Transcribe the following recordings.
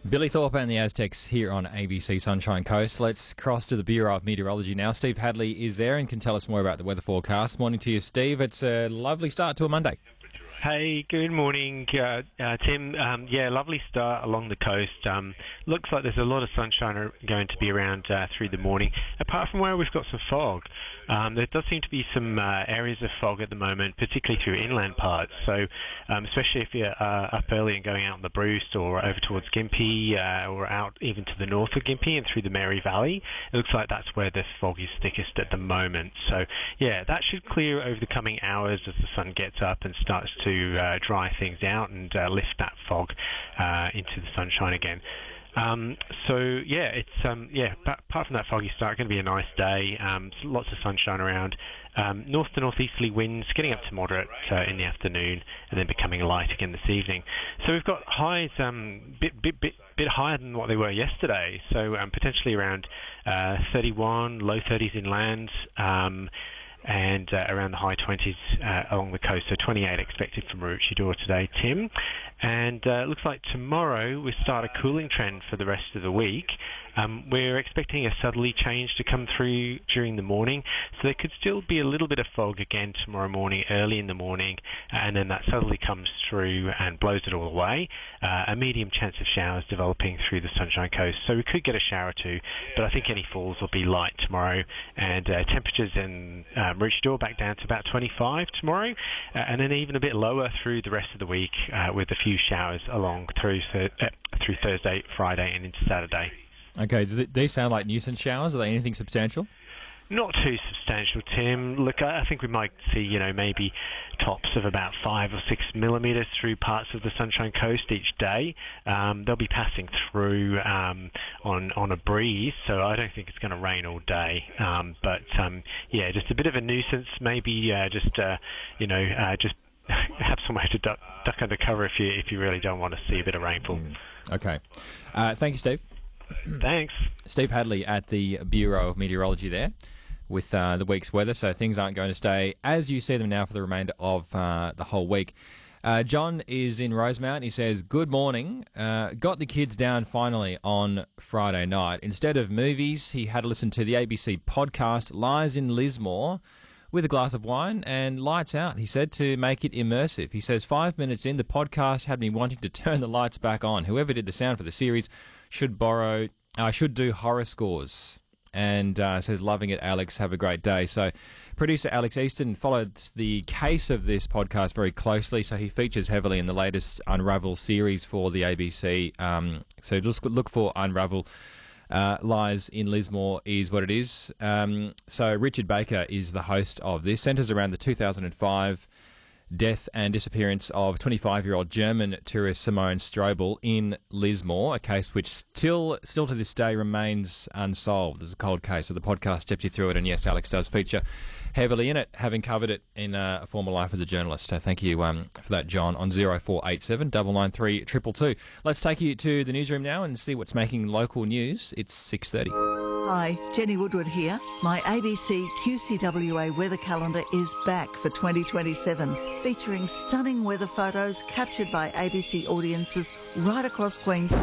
Billy Thorpe and the Aztecs here on ABC Sunshine Coast. Let's cross to the Bureau of Meteorology now. Steve Hadley is there and can tell us more about the weather forecast. Morning to you, Steve. It's a lovely start to a Monday. Hey, good morning, Tim. Lovely start along the coast. Looks like there's a lot of sunshine going to be around through the morning, apart from where we've got some fog. There does seem to be some areas of fog at the moment, particularly through inland parts. So, especially if you're up early and going out on the Bruce or over towards Gympie or out even to the north of Gympie and through the Mary Valley, it looks like that's where the fog is thickest at the moment. So, yeah, that should clear over the coming hours as the sun gets up and starts to dry things out and lift that fog into the sunshine again. Apart from that foggy start, going to be a nice day. Lots of sunshine around. North to northeasterly winds getting up to moderate in the afternoon and then becoming light again this evening. So we've got highs bit higher than what they were yesterday. So potentially around 31, low 30s inland. And around the high 20s along the coast. So 28 expected from Maroochydore today, Tim. And it looks like tomorrow we start a cooling trend for the rest of the week. We're expecting a southerly change to come through during the morning. So there could still be a little bit of fog again tomorrow morning, early in the morning. And then that southerly comes through and blows it all away. A medium chance of showers developing through the Sunshine Coast. So we could get a shower or two, but I think any falls will be light tomorrow. And temperatures in Maroochydore back down to about 25 tomorrow, and then even a bit lower through the rest of the week with a few showers along through Thursday, Friday and into Saturday. Okay, do these sound like nuisance showers? Are they anything substantial? Not too substantial, Tim. Look, I think we might see, maybe tops of about 5 or 6 millimetres through parts of the Sunshine Coast each day. They'll be passing through on a breeze, so I don't think it's going to rain all day. Just a bit of a nuisance. Maybe just have somewhere to duck under cover if you really don't want to see a bit of rainfall. Okay. Thank you, Steve. Thanks. Steve Hadley at the Bureau of Meteorology there with the week's weather, so things aren't going to stay as you see them now for the remainder of the whole week. John is in Rosemount. He says, good morning. Got the kids down finally on Friday night. Instead of movies, he had to listen to the ABC podcast Lies in Lismore with a glass of wine and lights out, he said, to make it immersive. He says 5 minutes in, the podcast had me wanting to turn the lights back on. Whoever did the sound for the series should do horror scores. And says, loving it, Alex. Have a great day. So producer Alex Easton followed the case of this podcast very closely, so he features heavily in the latest Unravel series for the ABC. So just look for Unravel. Lies in Lismore is what it is. So Richard Baker is the host of this. Centres around the 2005 death and disappearance of 25-year-old German tourist Simone Strobel in Lismore, a case which still to this day remains unsolved. There's a cold case, so the podcast steps you through it, and yes, Alex does feature heavily in it, having covered it in a former life as a journalist. So thank you for that, John, on 0487 993 222. Let's take you to the newsroom now and see what's making local news. It's 6:30. Hi, Jenny Woodward here. My ABC QCWA weather calendar is back for 2027, featuring stunning weather photos captured by ABC audiences right across Queensland.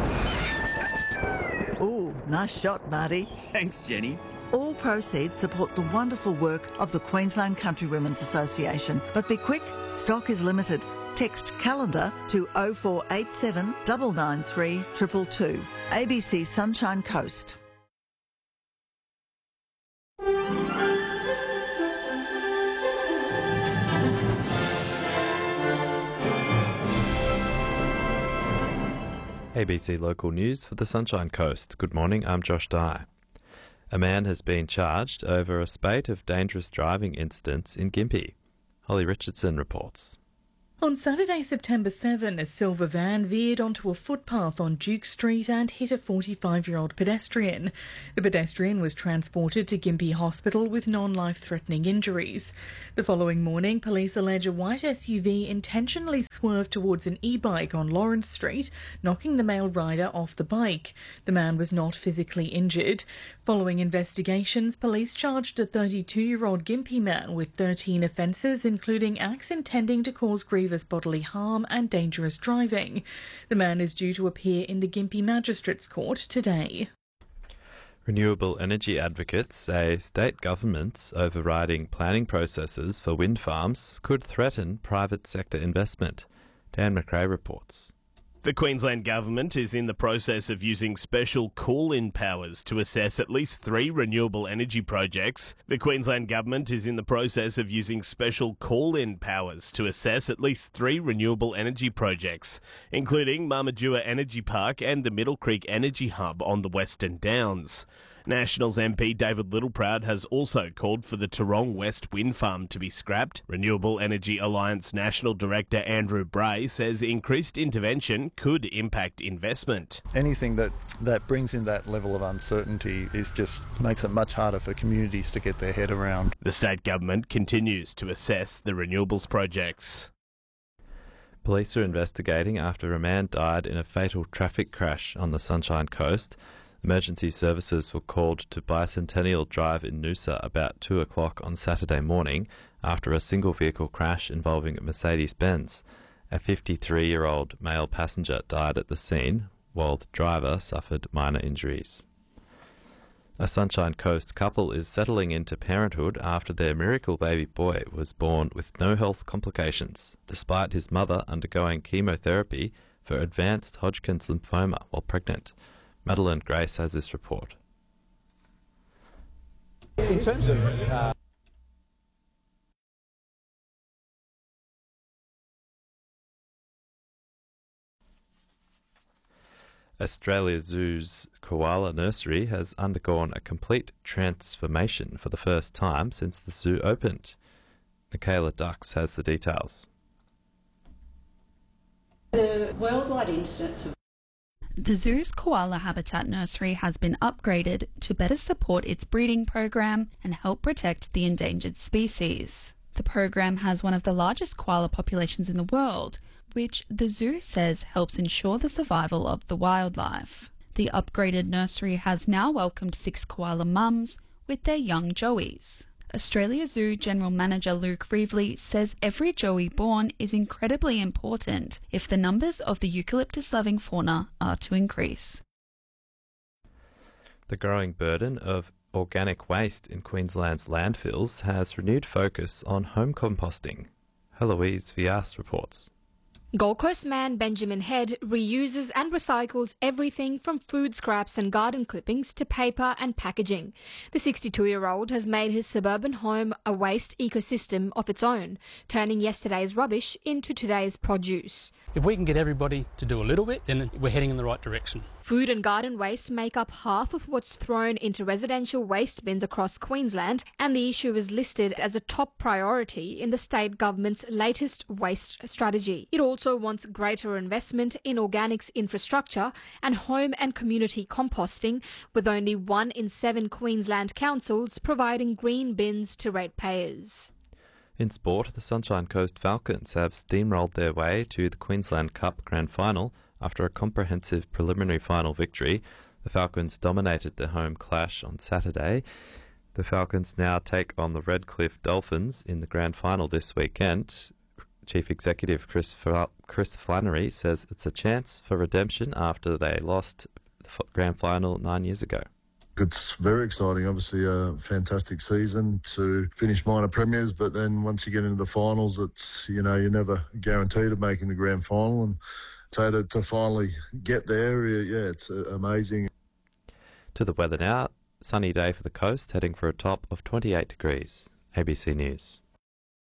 Ooh, nice shot, Marty. Thanks, Jenny. All proceeds support the wonderful work of the Queensland Country Women's Association. But be quick, stock is limited. Text calendar to 0487 993 222. ABC Sunshine Coast. ABC Local News for the Sunshine Coast. Good morning, I'm Josh Dye. A man has been charged over a spate of dangerous driving incidents in Gympie. Holly Richardson reports. On Saturday, September 7, a silver van veered onto a footpath on Duke Street and hit a 45-year-old pedestrian. The pedestrian was transported to Gympie Hospital with non-life-threatening injuries. The following morning, police allege a white SUV intentionally swerved towards an e-bike on Lawrence Street, knocking the male rider off the bike. The man was not physically injured. Following investigations, police charged a 32-year-old Gympie man with 13 offences, including acts intending to cause grievous grievous bodily harm and dangerous driving. The man is due to appear in the Gympie Magistrates Court today. Renewable energy advocates say state governments overriding planning processes for wind farms could threaten private sector investment. Dan McRae reports. The Queensland Government is in the process of using special call-in powers to assess at least 3 renewable energy projects. The Queensland Government is in the process of using special call-in powers to assess at least 3 renewable energy projects, including Mamadua Energy Park and the Middle Creek Energy Hub on the Western Downs. Nationals MP David Littleproud has also called for the Tarong West wind farm to be scrapped. Renewable Energy Alliance National Director Andrew Bray says increased intervention could impact investment. Anything that brings in that level of uncertainty makes it much harder for communities to get their head around. The state government continues to assess the renewables projects. Police are investigating after a man died in a fatal traffic crash on the Sunshine Coast. Emergency services were called to Bicentennial Drive in Noosa about 2 o'clock on Saturday morning after a single vehicle crash involving a Mercedes-Benz. A 53-year-old male passenger died at the scene, while the driver suffered minor injuries. A Sunshine Coast couple is settling into parenthood after their miracle baby boy was born with no health complications, despite his mother undergoing chemotherapy for advanced Hodgkin's lymphoma while pregnant. Madeline Grace has this report. In terms of Australia Zoo's koala nursery has undergone a complete transformation for the first time since the zoo opened. Michaela Dux has the details. The worldwide incidence of The zoo's koala habitat nursery has been upgraded to better support its breeding program and help protect the endangered species. The program has one of the largest koala populations in the world, which the zoo says helps ensure the survival of the wildlife. The upgraded nursery has now welcomed 6 koala mums with their young joeys. Australia Zoo General Manager Luke Reevely says every joey born is incredibly important if the numbers of the eucalyptus-loving fauna are to increase. The growing burden of organic waste in Queensland's landfills has renewed focus on home composting. Heloise Vias reports. Gold Coast man Benjamin Head reuses and recycles everything from food scraps and garden clippings to paper and packaging. The 62-year-old has made his suburban home a waste ecosystem of its own, turning yesterday's rubbish into today's produce. If we can get everybody to do a little bit, then we're heading in the right direction. Food and garden waste make up half of what's thrown into residential waste bins across Queensland, and the issue is listed as a top priority in the state government's latest waste strategy. It also wants greater investment in organics infrastructure and home and community composting, with only 1 in 7 Queensland councils providing green bins to ratepayers. In sport, the Sunshine Coast Falcons have steamrolled their way to the Queensland Cup Grand Final after a comprehensive preliminary final victory. The Falcons dominated the home clash on Saturday. The Falcons now take on the Redcliffe Dolphins in the Grand Final this weekend. Chief Executive Chris Flannery says it's a chance for redemption after they lost the Grand Final 9 years ago. It's very exciting. Obviously, a fantastic season to finish minor premiers, but then once you get into the finals, it's you're never guaranteed of making the grand final, and so to finally get there, it's amazing. To the weather now. Sunny day for the coast, heading for a top of 28 degrees. ABC News.